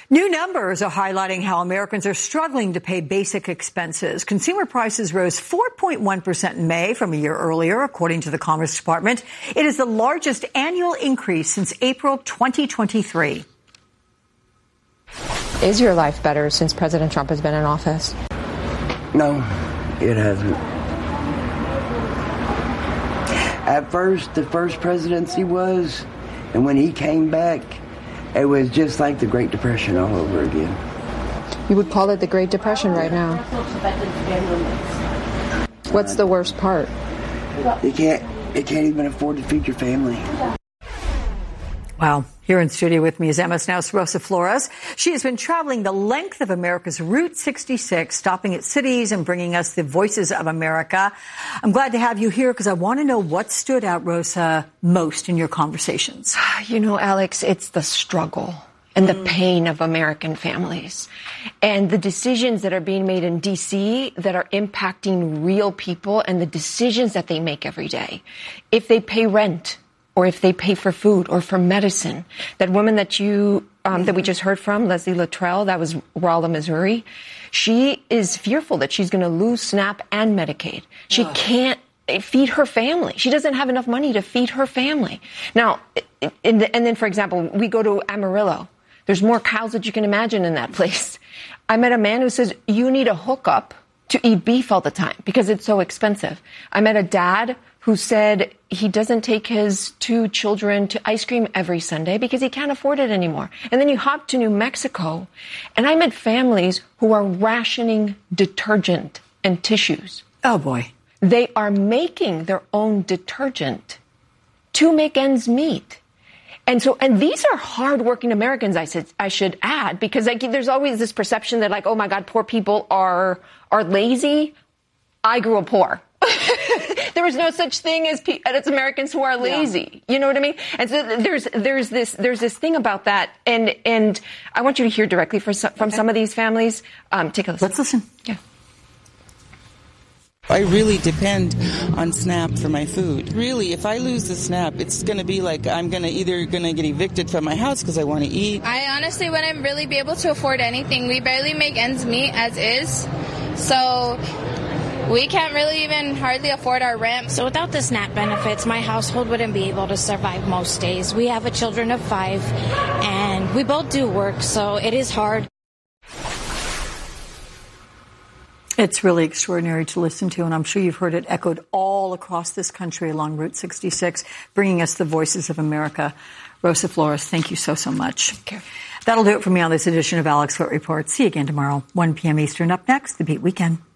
New numbers are highlighting how Americans are struggling to pay basic expenses. Consumer prices rose 4.1% in May from a year earlier, according to the Commerce Department. It is the largest annual increase since April 2023. Is your life better since President Trump has been in office? No, it hasn't. At first, the first presidency was, and when he came back, it was just like the Great Depression all over again. You would call it the Great Depression right now. What's the worst part? You can't even afford to feed your family. Wow. Here in studio with me is MS Now's Rosa Flores. She has been traveling the length of America's Route 66, stopping at cities and bringing us the voices of America. I'm glad to have you here because I want to know what stood out, Rosa, most in your conversations. You know, Alex, it's the struggle and the pain of American families and the decisions that are being made in D.C. that are impacting real people and the decisions that they make every day. If they pay rent, or if they pay for food or for medicine. That woman that that we just heard from, Leslie Luttrell, that was Rolla, Missouri, she is fearful that she's going to lose SNAP and Medicaid. She can't feed her family. She doesn't have enough money to feed her family. Now, and then, for example, we go to Amarillo. There's more cows that you can imagine in that place. I met a man who says, you need a hookup to eat beef all the time because it's so expensive. I met a dad who said he doesn't take his 2 children to ice cream every Sunday because he can't afford it anymore. And then you hop to New Mexico, and I met families who are rationing detergent and tissues. Oh, boy. They are making their own detergent to make ends meet. And these are hardworking Americans, I should add, because there's always this perception that, like, oh, my God, poor people are lazy. I grew up poor. There is no such thing as Americans who are lazy. Yeah. You know what I mean? And so there's this thing about that. And I want you to hear directly from some of these families. Take a listen. Let's listen. Yeah. I really depend on SNAP for my food. Really, if I lose the SNAP, it's going to be like I'm either going to get evicted from my house because I want to eat. I honestly wouldn't really be able to afford anything. We barely make ends meet as is. So we can't really even hardly afford our rent. So without the SNAP benefits, my household wouldn't be able to survive most days. We have children of 5, and we both do work, so it is hard. It's really extraordinary to listen to, and I'm sure you've heard it echoed all across this country along Route 66, bringing us the voices of America. Rosa Flores, thank you so much. Thank you. That'll do it for me on this edition of Alex Foote Report. See you again tomorrow, 1 p.m. Eastern. Up next, the Beat Weekend.